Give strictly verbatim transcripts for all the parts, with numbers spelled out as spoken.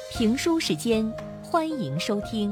评书时间，欢迎收听。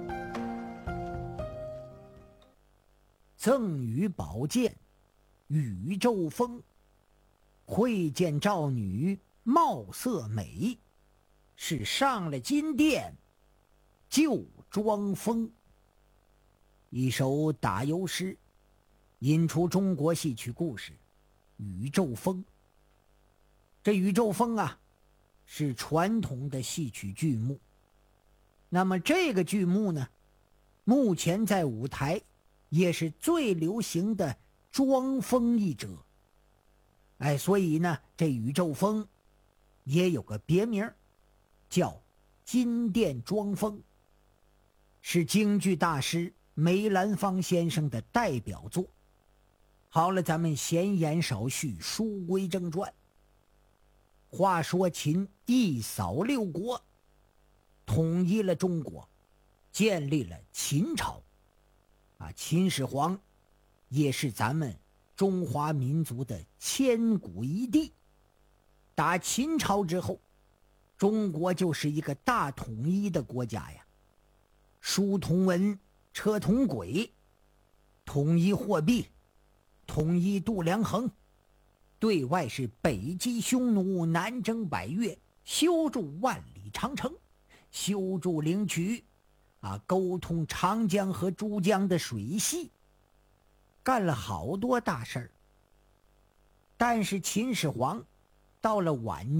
赠与宝剑，宇宙风。会见赵女，貌色美，是上了金殿，就装疯。一首打油诗，引出中国戏曲故事《宇宙风》。这宇宙风啊，是传统的戏曲剧目。那么这个剧目呢，目前在舞台也是最流行的装疯一者。哎，所以呢，这宇宙风也有个别名，叫金殿装疯，是京剧大师梅兰芳先生的代表作。好了，咱们闲言少叙，书归正传。话说秦一扫六国，统一了中国，建立了秦朝。啊，秦始皇也是咱们中华民族的千古一帝。打秦朝之后，中国就是一个大统一的国家呀，书同文，车同轨，统一货币，统一度量衡，对外是北击匈奴，南征百越，修筑万里长城，修筑灵渠，啊，沟通长江和珠江的水系，干了好多大事儿。但是秦始皇到了晚年